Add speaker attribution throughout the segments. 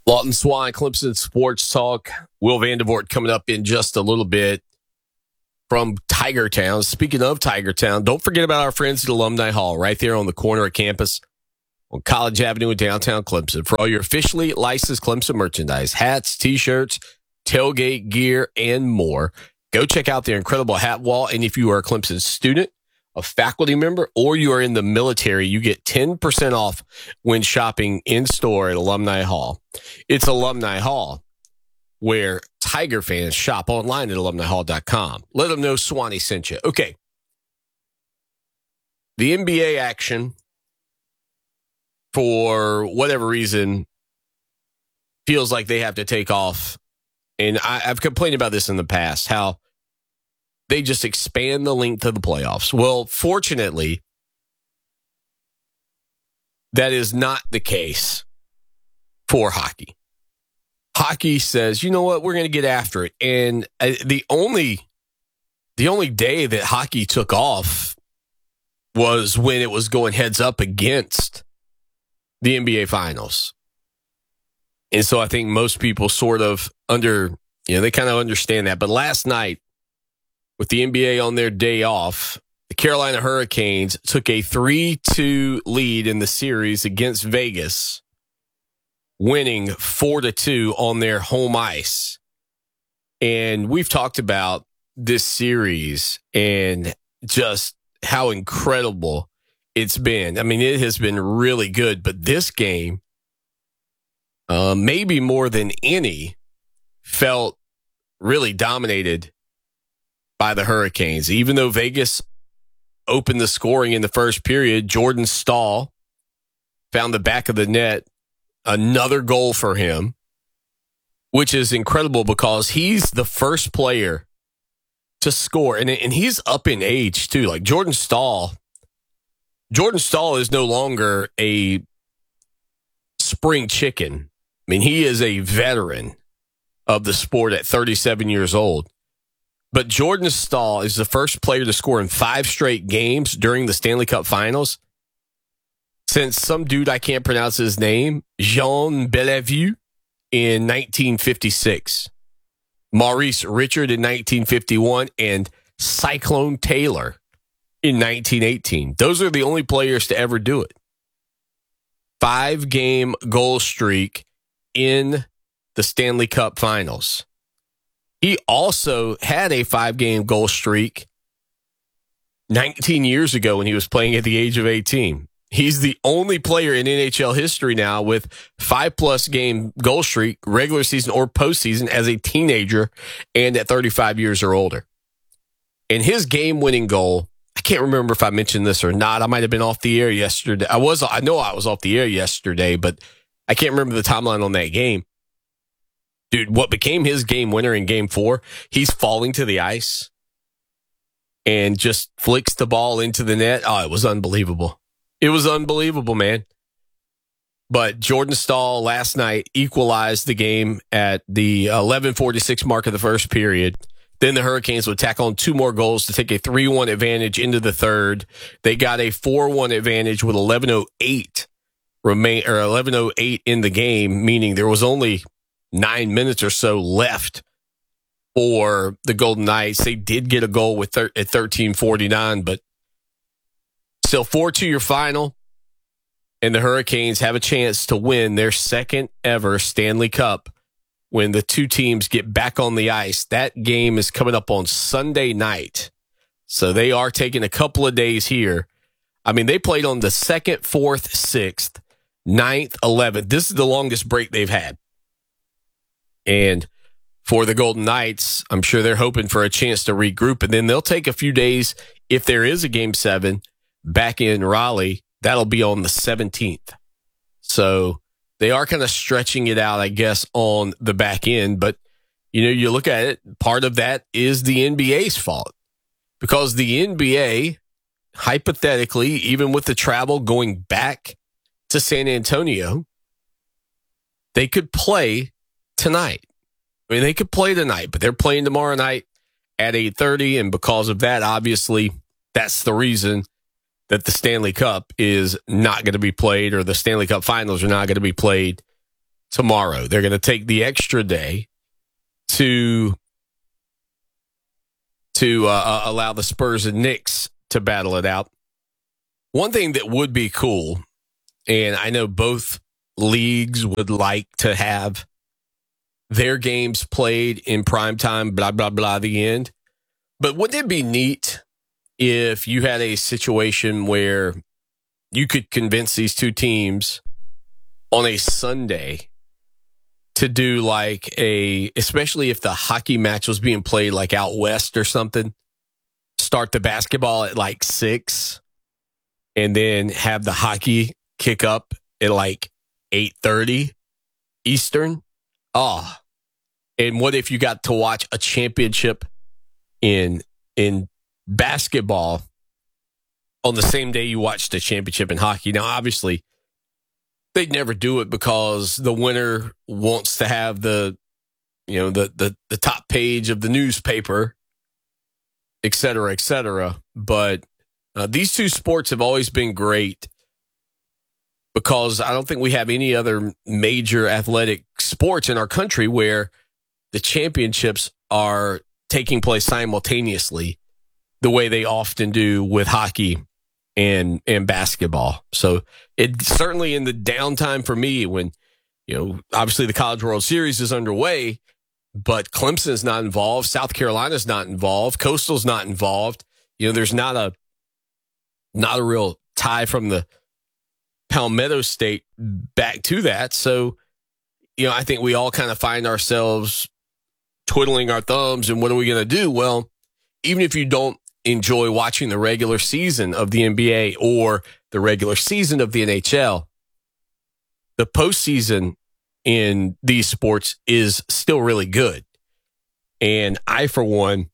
Speaker 1: Lawton Swan, Clemson Sports Talk. Will Vandervoort coming up in just a little bit from Tiger Town. Speaking of Tiger Town, don't forget about our friends at Alumni Hall right there on the corner of campus on College Avenue in downtown Clemson for all your officially licensed Clemson merchandise, hats, T-shirts, tailgate gear, and more. Go check out their incredible hat wall. And if you are a Clemson student, a faculty member, or you are in the military, you get 10% off when shopping in-store at Alumni Hall. It's Alumni Hall, where Tiger fans shop online at alumnihall.com. Let them know Swanee sent you. Okay. The NBA action, for whatever reason, feels like they have to take off. And I've complained about this in the past, how they just expand the length of the playoffs. Well, fortunately, that is not the case for hockey. Hockey says, you know what, we're going to get after it. And the only day that hockey took off was when it was going heads up against the NBA Finals. And so I think most people sort of they kind of understand that. But last night, with the NBA on their day off, the Carolina Hurricanes took a 3-2 lead in the series against Vegas, winning 4-2 on their home ice. And we've talked about this series and just how incredible it's been. I mean, it has been really good, but this game, maybe more than any, felt really dominated by the Hurricanes. Even though Vegas opened the scoring in the first period, Jordan Staal found the back of the net, another goal for him, which is incredible because he's the first player to score. And he's up in age, too. Like Jordan Staal is no longer a spring chicken. I mean, he is a veteran of the sport at 37 years old. But Jordan Staal is the first player to score in 5 straight games during the Stanley Cup Finals since some dude, I can't pronounce his name, Jean Bellevue, in 1956, Maurice Richard in 1951, and Cyclone Taylor in 1918. Those are the only players to ever do it. 5-game goal streak in the Stanley Cup Finals. He also had a 5-game goal streak 19 years ago when he was playing at the age of 18. He's the only player in NHL history now with 5+ game goal streak, regular season or postseason, as a teenager and at 35 years or older. And his game-winning goal, I can't remember if I mentioned this or not. I might have been off the air yesterday. I know I was off the air yesterday, but I can't remember the timeline on that game. Dude, what became his game winner in Game 4, he's falling to the ice and just flicks the ball into the net. Oh, it was unbelievable. It was unbelievable, man. But Jordan Staal last night equalized the game at the 11:46 mark of the first period. Then the Hurricanes would tack on 2 more goals to take a 3-1 advantage into the third. They got a 4-1 advantage with 11:08 in the game, meaning there was only 9 minutes or so left for the Golden Knights. They did get a goal at 13:49, but still 4-2 your final, and the Hurricanes have a chance to win their second ever Stanley Cup when the two teams get back on the ice. That game is coming up on Sunday night, so they are taking a couple of days here. I mean, they played on the 2nd, 4th, 6th, 9th, 11th. This is the longest break they've had. And for the Golden Knights, I'm sure they're hoping for a chance to regroup, and then they'll take a few days if there is a Game 7 back in Raleigh. That'll be on the 17th. So they are kind of stretching it out, I guess, on the back end. But, you look at it, part of that is the NBA's fault. Because the NBA, hypothetically, even with the travel going back to San Antonio, they could play tonight. I mean, they could play tonight, but they're playing tomorrow night at 8:30. And because of that, obviously, that's the reason that the Stanley Cup is not going to be played, or the Stanley Cup Finals are not going to be played tomorrow. They're going to take the extra day to allow the Spurs and Knicks to battle it out. One thing that would be cool, and I know both leagues would like to have their games played in primetime, blah, blah, blah, the end. But wouldn't it be neat if you had a situation where you could convince these two teams on a Sunday to do like especially if the hockey match was being played like out west or something, start the basketball at like 6 and then have the hockey kick up at like 8:30 Eastern. Oh, and what if you got to watch a championship in basketball on the same day you watched the championship in hockey? Now, obviously, they'd never do it because the winner wants to have the top page of the newspaper, et cetera, et cetera. But these two sports have always been great because I don't think we have any other major athletic sports in our country where the championships are taking place simultaneously the way they often do with hockey and basketball. So it's certainly in the downtime for me when, obviously the College World Series is underway, but Clemson's not involved. South Carolina's not involved. Coastal's not involved. There's not a real tie from the Palmetto State back to that. So, I think we all kind of find ourselves twiddling our thumbs and what are we going to do? Well, even if you don't enjoy watching the regular season of the NBA or the regular season of the NHL, the postseason in these sports is still really good. And I, for one,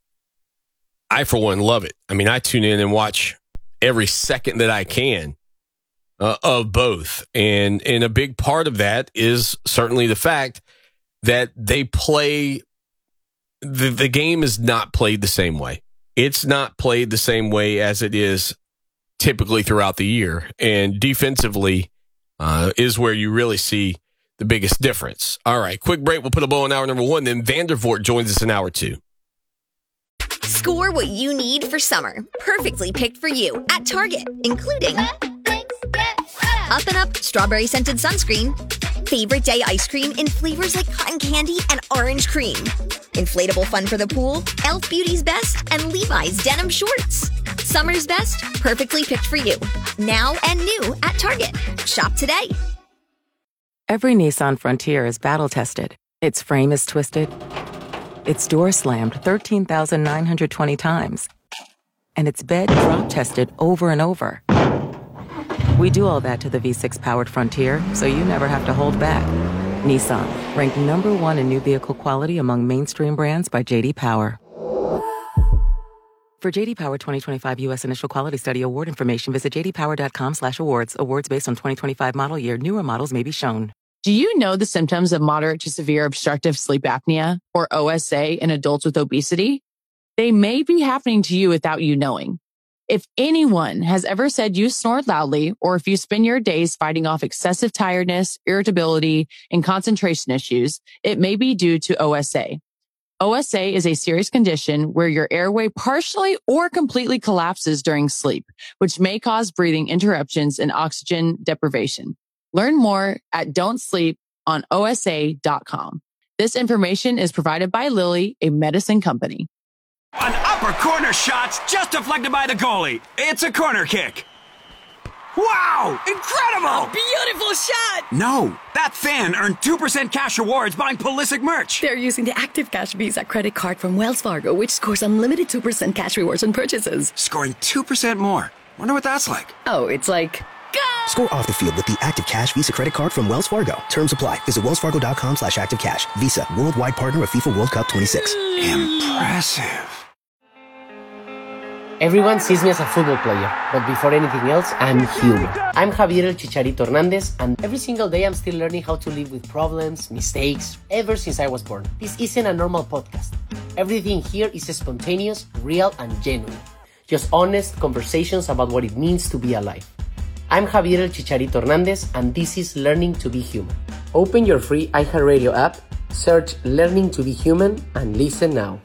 Speaker 1: love it. I mean, I tune in and watch every second that I can of both. And a big part of that is certainly the fact that they play, the game is not played the same way. It's not played the same way as it is typically throughout the year. And defensively is where you really see the biggest difference. All right, quick break. We'll put a bow on hour number 1. Then Vandervoort joins us in hour 2.
Speaker 2: Score what you need for summer. Perfectly picked for you at Target, including Up and Up strawberry scented sunscreen, favorite day ice cream in flavors like cotton candy and orange cream, inflatable fun for the pool, Elf Beauty's Best, and Levi's denim shorts. Summer's best, perfectly picked for you. Now and new at Target. Shop today.
Speaker 3: Every Nissan Frontier is battle-tested. Its frame is twisted. Its door slammed 13,920 times. And its bed drop-tested over and over. We do all that to the V6-powered Frontier, so you never have to hold back. Nissan, ranked number 1 in new vehicle quality among mainstream brands by J.D. Power. For J.D. Power 2025 U.S. Initial Quality Study award information, visit jdpower.com/awards. Awards based on 2025 model year. Newer models may be shown.
Speaker 4: Do you know the symptoms of moderate to severe obstructive sleep apnea, or OSA, in adults with obesity? They may be happening to you without you knowing. If anyone has ever said you snore loudly, or if you spend your days fighting off excessive tiredness, irritability, and concentration issues, it may be due to OSA. OSA is a serious condition where your airway partially or completely collapses during sleep, which may cause breathing interruptions and oxygen deprivation. Learn more at don'tsleeponosa.com. This information is provided by Lilly, a medicine company.
Speaker 5: An upper corner shot's just deflected by the goalie. It's a corner kick. Wow! Incredible!
Speaker 6: Beautiful shot!
Speaker 5: No, that fan earned 2% cash rewards buying Pulisic merch.
Speaker 6: They're using the Active Cash Visa credit card from Wells Fargo, which scores unlimited 2% cash rewards on purchases.
Speaker 5: Scoring 2% more. Wonder what that's like.
Speaker 6: Oh, it's like... Go!
Speaker 7: Score off the field with the Active Cash Visa credit card from Wells Fargo. Terms apply. Visit wellsfargo.com/activecash. Visa, worldwide partner of FIFA World Cup 26.
Speaker 5: Impressive.
Speaker 8: Everyone sees me as a football player, but before anything else, I'm human. I'm Javier El Chicharito Hernandez, and every single day I'm still learning how to live with problems, mistakes, ever since I was born. This isn't a normal podcast. Everything here is spontaneous, real, and genuine. Just honest conversations about what it means to be alive. I'm Javier El Chicharito Hernandez, and this is Learning to be Human. Open your free iHeartRadio app, search Learning to Be Human, and listen now.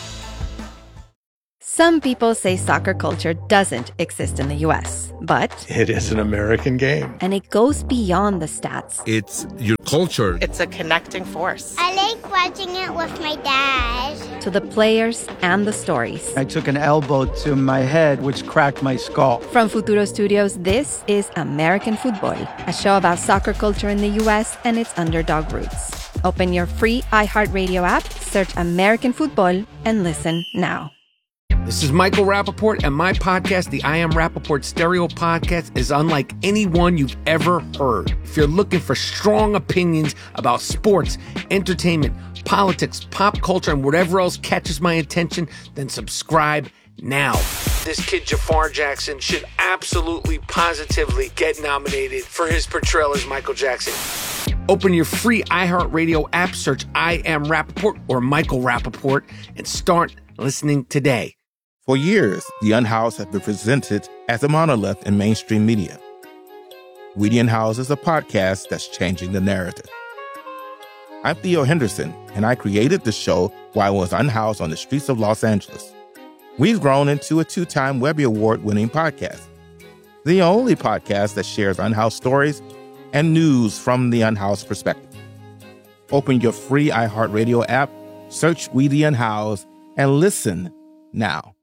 Speaker 9: Some people say soccer culture doesn't exist in the U.S., but
Speaker 10: it is an American game.
Speaker 9: And it goes beyond the stats.
Speaker 11: It's your culture.
Speaker 12: It's a connecting force.
Speaker 13: I like watching it with my dad.
Speaker 9: To the players and the stories.
Speaker 14: I took an elbow to my head, which cracked my skull.
Speaker 9: From Futuro Studios, this is American Football, a show about soccer culture in the U.S. and its underdog roots. Open your free iHeartRadio app, search American Football, and listen now.
Speaker 15: This is Michael Rappaport, and my podcast, the I Am Rappaport Stereo Podcast, is unlike any one you've ever heard. If you're looking for strong opinions about sports, entertainment, politics, pop culture, and whatever else catches my attention, then subscribe now. This kid, Jafar Jackson, should absolutely, positively get nominated for his portrayal as Michael Jackson. Open your free iHeartRadio app, search I Am Rappaport or Michael Rappaport, and start listening today.
Speaker 16: For years, The Unhoused has been presented as a monolith in mainstream media. We The Unhoused is a podcast that's changing the narrative. I'm Theo Henderson, and I created the show while I was unhoused on the streets of Los Angeles. We've grown into a 2-time Webby Award-winning podcast, the only podcast that shares unhoused stories and news from the unhoused perspective. Open your free iHeartRadio app, search We The Unhoused, and listen now.